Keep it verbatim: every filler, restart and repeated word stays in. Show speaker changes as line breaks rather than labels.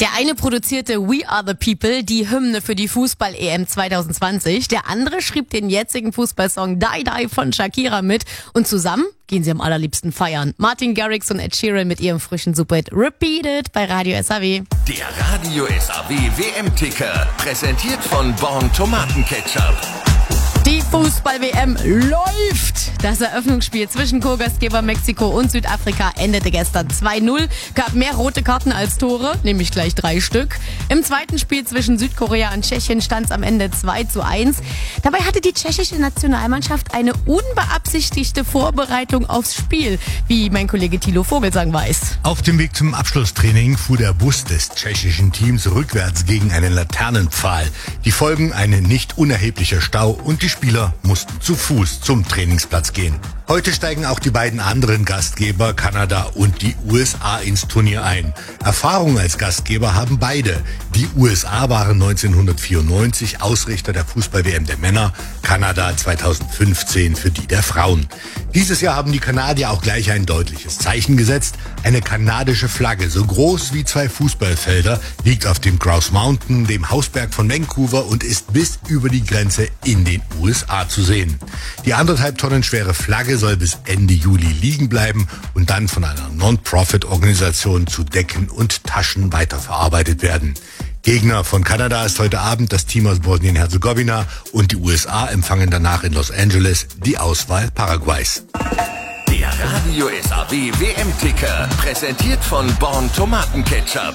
Der eine produzierte We Are the People, die Hymne für die Fußball-E M zwanzig zwanzig. Der andere schrieb den jetzigen Fußballsong Die Die von Shakira mit. Und zusammen gehen sie am allerliebsten feiern. Martin Garrix und Ed Sheeran mit ihrem frischen Superhit Repeat It bei Radio S A W.
Der Radio S A W W M-Ticker, präsentiert von Born Tomatenketchup.
Die Fußball-W M läuft! Das Eröffnungsspiel zwischen Co-Gastgeber Mexiko und Südafrika endete gestern zwei null, gab mehr rote Karten als Tore, nämlich gleich drei Stück. Im zweiten Spiel zwischen Südkorea und Tschechien stand es am Ende zwei zu eins. Dabei hatte die tschechische Nationalmannschaft eine unbeabsichtigte Vorbereitung aufs Spiel, wie mein Kollege Thilo Vogelsang weiß.
Auf dem Weg zum Abschlusstraining fuhr der Bus des tschechischen Teams rückwärts gegen einen Laternenpfahl. Die Folgen ein nicht unerheblicher Stau und die Spieler mussten zu Fuß zum Trainingsplatz gehen. Heute steigen auch die beiden anderen Gastgeber, Kanada und die U S A, ins Turnier ein. Erfahrung als Gastgeber haben beide. Die U S A waren neunzehnhundertvierundneunzig Ausrichter der Fußball-W M der Männer, Kanada zweitausendfünfzehn für die der Frauen. Dieses Jahr haben die Kanadier auch gleich ein deutliches Zeichen gesetzt. Eine kanadische Flagge, so groß wie zwei Fußballfelder, liegt auf dem Grouse Mountain, dem Hausberg von Vancouver, und ist bis über die Grenze in den U S A zu sehen. Die anderthalb Tonnen schwere Flagge soll bis Ende Juli liegen bleiben und dann von einer Non-Profit-Organisation zu Decken und Taschen weiterverarbeitet werden. Gegner von Kanada ist heute Abend das Team aus Bosnien-Herzegowina, und die U S A empfangen danach in Los Angeles die Auswahl Paraguays.
Der Radio S A W W M-Ticker, präsentiert von Born Tomatenketchup.